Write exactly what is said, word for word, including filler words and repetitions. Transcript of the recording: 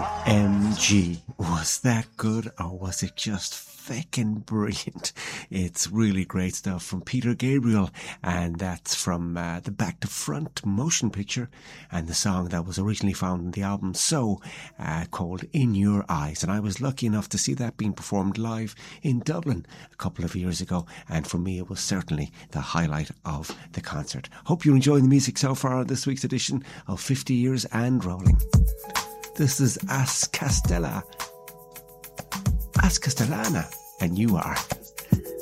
M G. Was that good or was it just feckin' brilliant? It's really great stuff from Peter Gabriel, and that's from uh, the Back to Front motion picture, and the song that was originally found in the album So, uh, called In Your Eyes. And I was lucky enough to see that being performed live in Dublin a couple of years ago, and for me it was certainly the highlight of the concert. Hope you're enjoying the music so far on this week's edition of fifty years and Rolling. This is As Castella, As Castellana, and you are